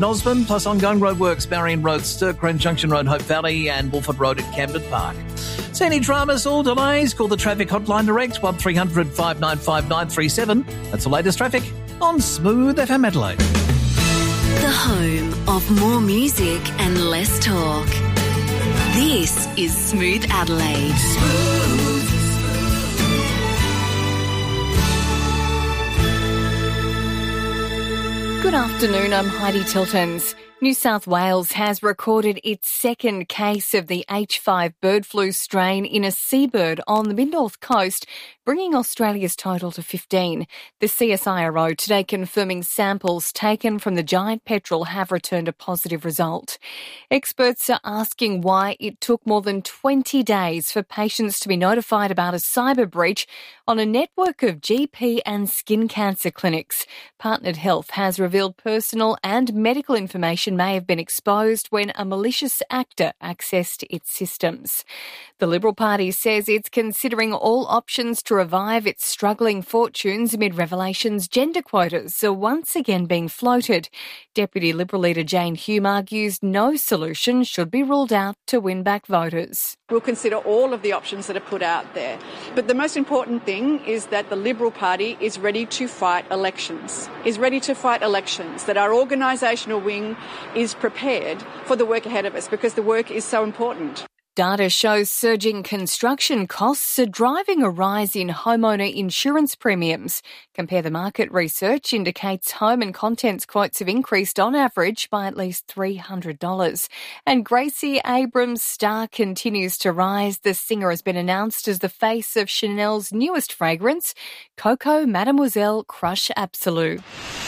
Osborne, plus ongoing roadworks, Marion Road, Sturcran Junction Road, Hope Valley, and Wolford Road at Camden Park. See any dramas or delays? Call the traffic hotline direct, 1300 595 937. That's the latest traffic on Smooth FM Adelaide. The home of more music and less talk. This is Smooth Adelaide. Good afternoon, I'm Heidi Tiltons. New South Wales has recorded its second case of the H5 bird flu strain in a seabird on the mid-north coast, bringing Australia's total to 15. The CSIRO today confirming samples taken from the giant petrel have returned a positive result. Experts are asking why it took more than 20 days for patients to be notified about a cyber breach on a network of GP and skin cancer clinics. Partnered Health has revealed personal and medical information may have been exposed when a malicious actor accessed its systems. The Liberal Party says it's considering all options to revive its struggling fortunes amid revelations gender quotas are once again being floated. Deputy Liberal leader Jane Hume argues no solution should be ruled out to win back voters. We'll consider all of the options that are put out there. But the most important thing is that the Liberal Party is ready to fight elections, that our organisational wing is prepared for the work ahead of us because the work is so important. Data shows surging construction costs are driving a rise in homeowner insurance premiums. Compare the Market research indicates home and contents quotes have increased on average by at least $300. And Gracie Abrams' star continues to rise. The singer has been announced as the face of Chanel's newest fragrance, Coco Mademoiselle Crush Absolute.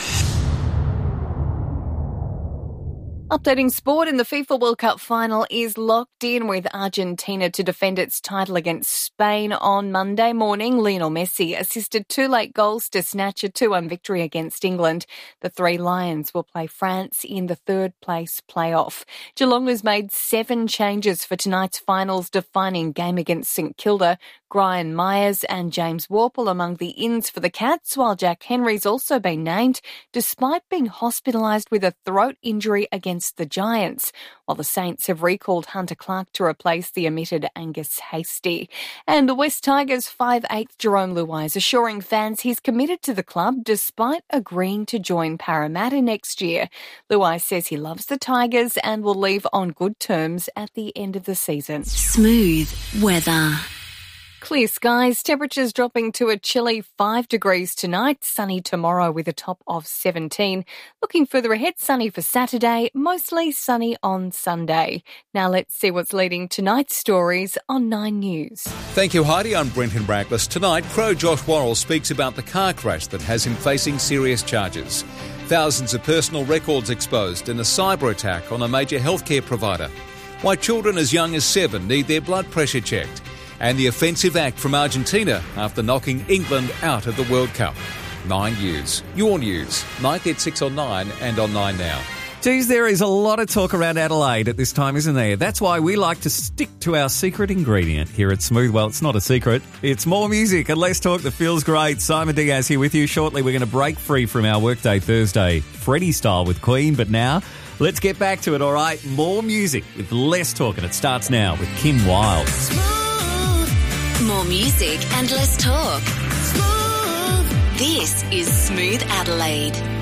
Updating sport, in the FIFA World Cup final is locked in with Argentina to defend its title against Spain on Monday morning. Lionel Messi assisted 2 late goals to snatch a 2-1 victory against England. The 3 Lions will play France in the third-place playoff. Geelong has made 7 changes for tonight's finals defining game against St Kilda. Brian Myers and James Worpel among the ins for the Cats, while Jack Henry's also been named, despite being hospitalised with a throat injury against the Giants, while the Saints have recalled Hunter Clark to replace the omitted Angus Hastie. And the West Tigers 5'8" Jerome Luai is assuring fans he's committed to the club despite agreeing to join Parramatta next year. Luai says he loves the Tigers and will leave on good terms at the end of the season. Smooth weather. Clear skies, temperatures dropping to a chilly 5 degrees tonight, sunny tomorrow with a top of 17. Looking further ahead, sunny for Saturday, mostly sunny on Sunday. Now let's see what's leading tonight's stories on 9 News. Thank you, Heidi. I'm Brenton Brackless. Tonight, Crow Josh Worrell speaks about the car crash that has him facing serious charges. Thousands of personal records exposed in a cyber attack on a major healthcare provider. Why children as young as 7 need their blood pressure checked. And the offensive act from Argentina after knocking England out of the World Cup. 9 News. Your news. 9th at 6 on 9 and on 9 Now. Geez, there is a lot of talk around Adelaide at this time, isn't there? That's why we like to stick to our secret ingredient here at Smooth. Well, it's not a secret. It's more music and less talk that feels great. Simon Diaz here with you. Shortly, we're going to break free from our Workday Thursday Freddie style with Queen. But now, let's get back to it, all right? More music with less talk, and it starts now with Kim Wilde. More music and less talk. Smooth. This is Smooth Adelaide.